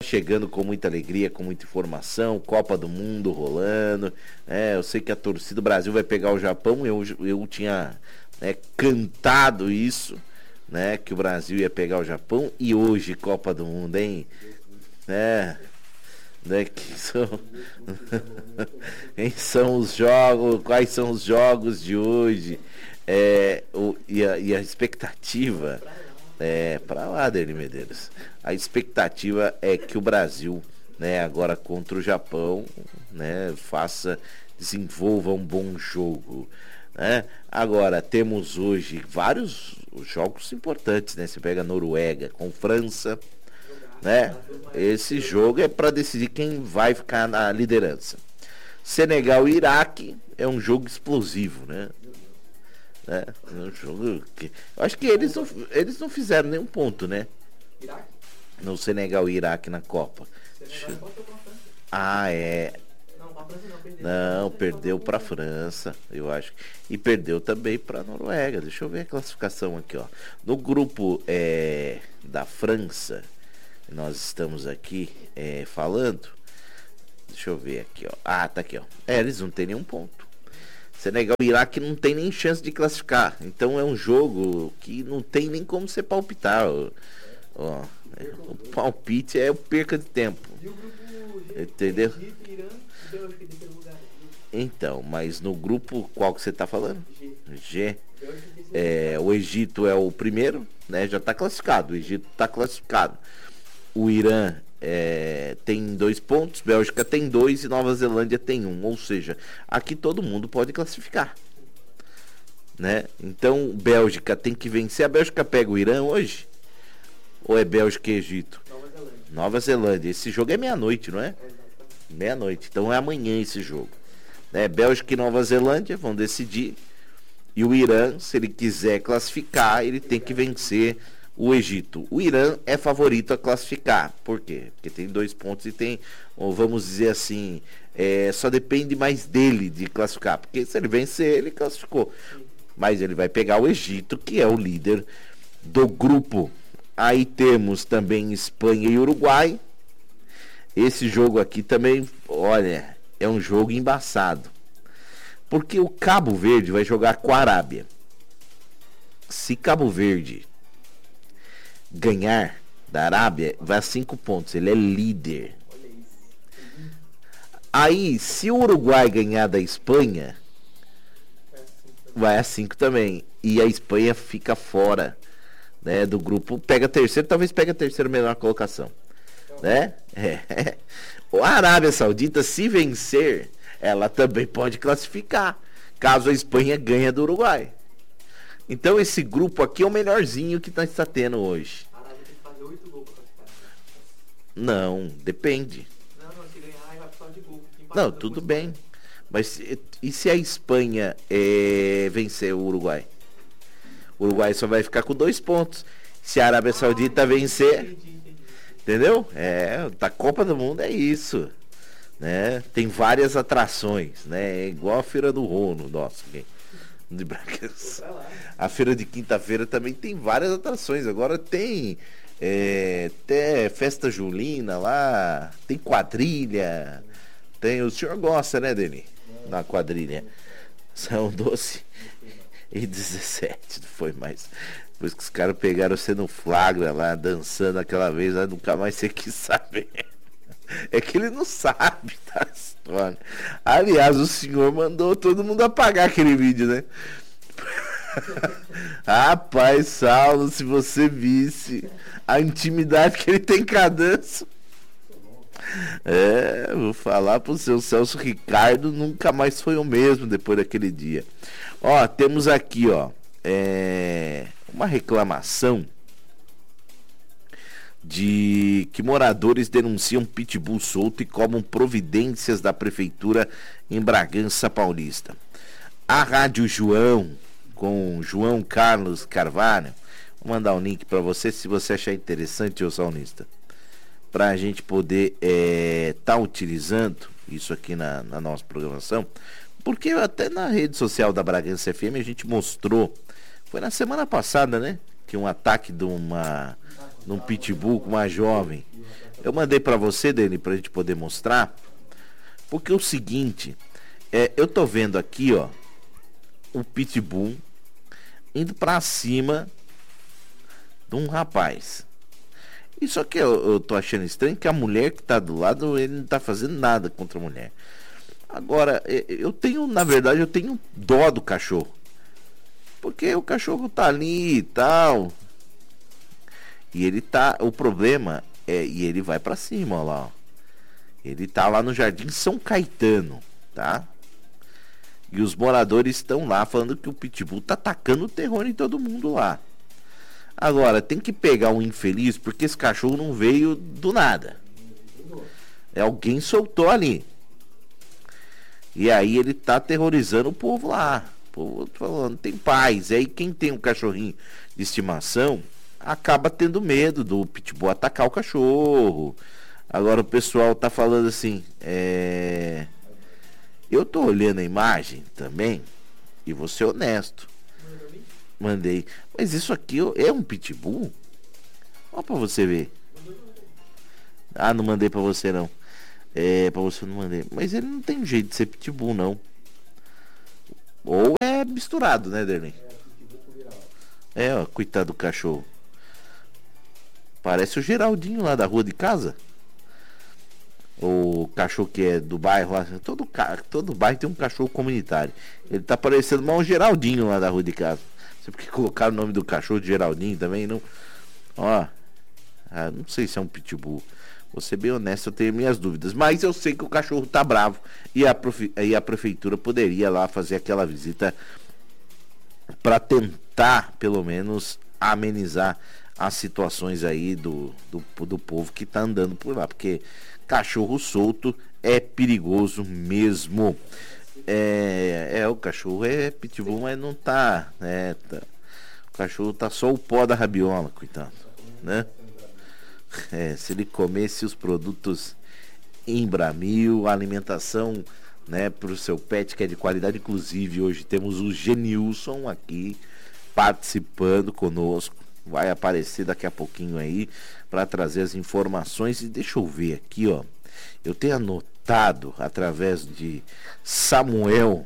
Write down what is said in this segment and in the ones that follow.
chegando com muita alegria, com muita informação, Copa do Mundo rolando, eu sei que a torcida do Brasil vai pegar o Japão, eu tinha cantado isso, né, que o Brasil ia pegar o Japão, e hoje Copa do Mundo, hein? Quem são os jogos, quais são os jogos de hoje? E a expectativa para lá, Dani Medeiros. A expectativa é que o Brasil, agora contra o Japão, desenvolva um bom jogo, né? Agora temos hoje vários jogos importantes, né? Você pega a Noruega com França, né? Esse jogo é para decidir quem vai ficar na liderança. Senegal e Iraque é um jogo explosivo, né? É um jogo que eu acho que eles não fizeram nenhum ponto, né? No Senegal e Iraque na Copa. Não, perdeu para a França, eu acho. E perdeu também para a Noruega. Deixa eu ver a classificação aqui, ó. No grupo da França, nós estamos aqui falando. Deixa eu ver aqui, ó. Tá aqui, ó. Eles não tem nenhum ponto. Senegal e Iraque não tem nem chance de classificar. Então é um jogo que não tem nem como você palpitar. O palpite é o perca de tempo. Entendeu? Então, mas no grupo qual que você tá falando? G. O Egito é o primeiro, né? Já tá classificado. O Egito tá classificado. O Irã tem 2 pontos, Bélgica tem 2 e Nova Zelândia tem 1. Ou seja, aqui todo mundo pode classificar, né? Então, Bélgica tem que vencer. A Bélgica pega o Irã hoje? Ou é Bélgica e Egito? Nova Zelândia. Esse jogo é meia-noite, não é? Meia-noite. Então é amanhã esse jogo, né? Bélgica e Nova Zelândia vão decidir. E o Irã, se ele quiser classificar, ele tem que vencer o Egito. O Irã é favorito a classificar. Por quê? Porque tem 2 pontos e tem, vamos dizer assim, só depende mais dele de classificar. Porque se ele vencer, ele classificou. Mas ele vai pegar o Egito, que é o líder do grupo. Aí temos também Espanha e Uruguai. Esse jogo aqui também, olha, é um jogo embaçado. Porque o Cabo Verde vai jogar com a Arábia. Se Cabo Verde ganhar da Arábia, vai a 5 pontos. Ele é líder. Aí, se o Uruguai ganhar da Espanha, vai a 5 também. E a Espanha fica fora, né, do grupo. Pega terceiro, talvez pegue a terceira melhor colocação, né? A Arábia Saudita, se vencer, ela também pode classificar, caso a Espanha ganhe do Uruguai. Então esse grupo aqui é o melhorzinho que está tendo hoje. A Arábia tem que fazer 8 gols pra classificar. Não, depende. Não, se ganhar, aí vai precisar de gol. Não, tudo bem. Mas e se a Espanha vencer o Uruguai? O Uruguai só vai ficar com 2 pontos. Se a Arábia Saudita vencer... Entendi. Entendeu? Da Copa do Mundo é isso, né? Tem várias atrações, né? É igual a Feira do Rono, nossa, de Bragança. A feira de quinta-feira também tem várias atrações. Agora tem até festa julina lá, tem quadrilha, tem. O senhor gosta, né, Deni? Na quadrilha. São 12 e 17, não foi mais. Depois que os caras pegaram você no flagra lá, dançando aquela vez, lá, nunca mais você quis saber. É que ele não sabe da história. Aliás, o senhor mandou todo mundo apagar aquele vídeo, né? Rapaz, Saulo, se você visse a intimidade que ele tem com a dança. Vou falar pro seu Celso Ricardo, nunca mais foi o mesmo depois daquele dia. Ó, temos aqui, ó, uma reclamação de que moradores denunciam pitbull solto e cobram providências da prefeitura em Bragança Paulista. A Rádio João, com João Carlos Carvalho, vou mandar um link para você, se você achar interessante, ô Saunista, para a gente poder tá utilizando isso aqui na nossa programação, porque até na rede social da Bragança FM a gente mostrou, foi na semana passada, né, que um ataque de um pitbull com uma jovem. Eu mandei pra você, Dani, pra gente poder mostrar. Porque é o seguinte, eu tô vendo aqui, ó, o Pitbull indo pra cima de um rapaz. Isso aqui eu tô achando estranho, que a mulher que tá do lado, ele não tá fazendo nada contra a mulher. Agora, na verdade, eu tenho dó do cachorro. Porque o cachorro tá ali e tal. E o problema e ele vai pra cima, ó lá, ó. Ele tá lá no Jardim São Caetano, tá? E os moradores estão lá falando que o Pitbull tá atacando terror em todo mundo lá. Agora, tem que pegar um infeliz, porque esse cachorro não veio do nada. Alguém soltou ali. E aí ele tá aterrorizando o povo lá. O povo falando, tem paz. E aí quem tem um cachorrinho de estimação acaba tendo medo do Pitbull atacar o cachorro. Agora o pessoal tá falando assim, eu tô olhando a imagem também e vou ser honesto. Mandei. Mas isso aqui é um Pitbull? Olha pra você ver. Ah, não mandei pra você não. Pra você não mandei. Mas ele não tem jeito de ser Pitbull não. Ou é misturado, né, Derlin? Ó, coitado do cachorro. Parece o Geraldinho lá da rua de casa. O cachorro que é do bairro lá. Todo bairro tem um cachorro comunitário. Ele tá parecendo mal o Geraldinho lá da rua de casa. Não sei porque colocaram o nome do cachorro de Geraldinho também, não. Ó. Não sei se é um Pitbull. Vou ser bem honesto, eu tenho minhas dúvidas. Mas eu sei que o cachorro tá bravo. E a prefeitura poderia lá fazer aquela visita para tentar, pelo menos, amenizar as situações aí do povo que tá andando por lá. Porque cachorro solto é perigoso mesmo. O cachorro é Pitbull, mas não tá, o cachorro tá só o pó da rabiola, coitado, né? Se ele comesse os produtos Embramil, a alimentação, né, pro seu pet que é de qualidade. Inclusive hoje temos o Genilson aqui participando conosco, vai aparecer daqui a pouquinho aí para trazer as informações. E deixa eu ver aqui, ó, eu tenho anotado através de Samuel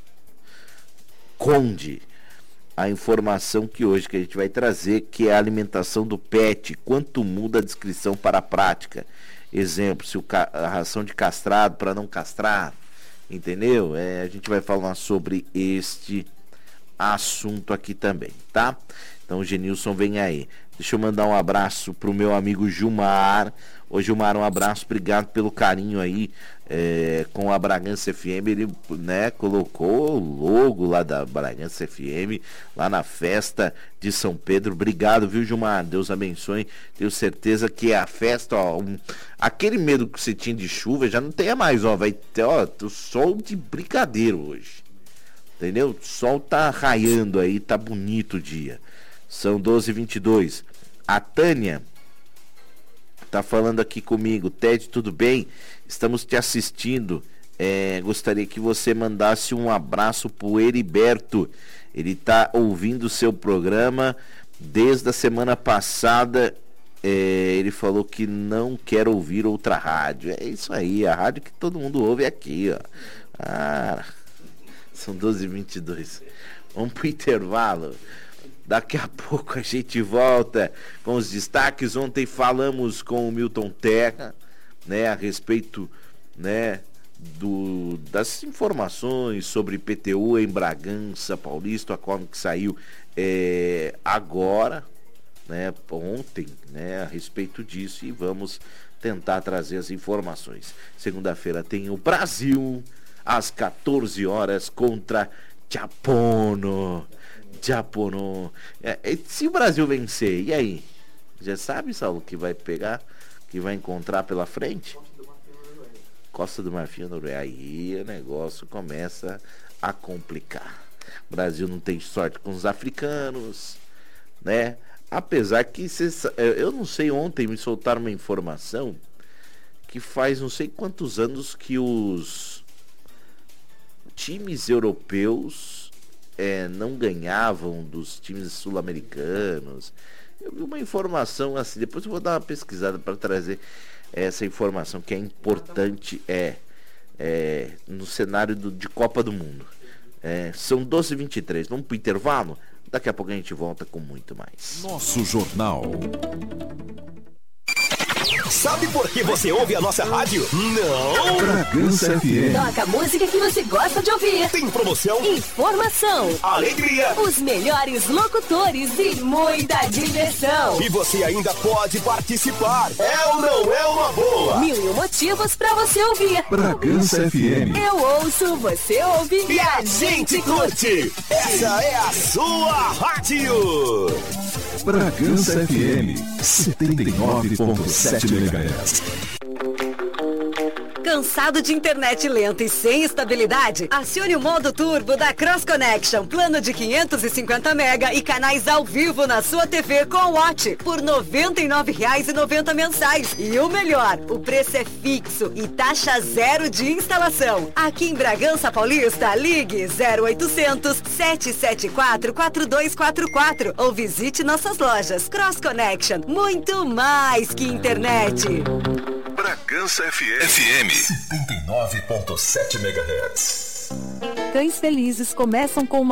Conde a informação que hoje que a gente vai trazer, que é a alimentação do pet, quanto muda a descrição para a prática. Exemplo, se a ração de castrado para não castrar, entendeu? A gente vai falar sobre este assunto aqui também, tá? Então o Genilson vem aí. Deixa eu mandar um abraço pro meu amigo Gilmar. Ô Gilmar, um abraço, obrigado pelo carinho aí com a Bragança FM. Ele, né, colocou o logo lá da Bragança FM lá na festa de São Pedro. Obrigado, viu, Gilmar? Deus abençoe. Tenho certeza que a festa, ó, aquele medo que você tinha de chuva já não tem mais, ó. Vai ter, ó, o sol de brigadeiro hoje. Entendeu? O sol tá raiando aí, tá bonito o dia. São 12h22. A Tânia tá falando aqui comigo. Ted, tudo bem? Estamos te assistindo. Gostaria que você mandasse um abraço pro Heriberto. Ele tá ouvindo o seu programa desde a semana passada. Ele falou que não quer ouvir outra rádio. É isso aí, a rádio que todo mundo ouve é aqui, ó. São 12h22. Vamos pro intervalo. Daqui a pouco a gente volta com os destaques. Ontem falamos com o Milton Terra, né, a respeito, né, das informações sobre IPTU em Bragança Paulista, a qual que saiu agora, né, ontem, né, a respeito disso, e vamos tentar trazer as informações. Segunda-feira tem o Brasil às 14 horas contra Japono. Se o Brasil vencer, e aí? Já sabe, Saulo, que vai pegar, que vai encontrar pela frente? Costa do Marfim, Noruega. Aí o negócio começa a complicar. O Brasil não tem sorte com os africanos, né? Apesar que, eu não sei, ontem me soltaram uma informação que faz não sei quantos anos que os times europeus não ganhavam dos times sul-americanos. Eu vi uma informação assim, depois eu vou dar uma pesquisada para trazer essa informação que é importante no cenário de Copa do Mundo. São 12h23, vamos pro intervalo? Daqui a pouco a gente volta com muito mais. Nosso Jornal. Sabe por que você ouve a nossa rádio? Não! Bragança FM. Toca a música que você gosta de ouvir. Tem promoção, Informação, alegria, os melhores locutores e muita diversão. e você ainda pode participar. É ou não é uma boa? 1000 motivos pra você ouvir. Bragança FM. Eu ouço, você ouve E a gente curte! Essa é a sua rádio! Bragança FM 79.7 MHz. Cansado de internet lenta e sem estabilidade? Acione o modo turbo da Cross Connection. Plano de 550 mega e canais ao vivo na sua TV com Watch por R$ 99,90 mensais. E o melhor, o preço é fixo e taxa zero de instalação. Aqui em Bragança Paulista, ligue 0800 774 4244 ou visite nossas lojas. Cross Connection, muito mais que internet. Bragança FM 79.7 MHz. Cães felizes começam com uma